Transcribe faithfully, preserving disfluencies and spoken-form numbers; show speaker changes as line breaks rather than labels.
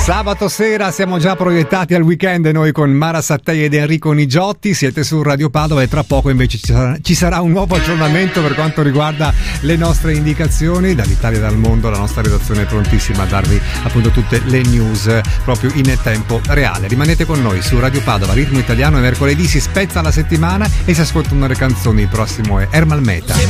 Sabato sera siamo già proiettati al weekend noi con Mara Sattei ed Enrico Nigiotti, siete su Radio Padova e tra poco invece ci sarà, ci sarà un nuovo aggiornamento per quanto riguarda le nostre indicazioni dall'Italia e dal mondo. La nostra redazione è prontissima a darvi appunto tutte le news proprio in tempo reale. Rimanete con noi su Radio Padova, Ritmo Italiano, e mercoledì si spezza la settimana e si ascoltano le canzoni. Il prossimo è Ermal Meta.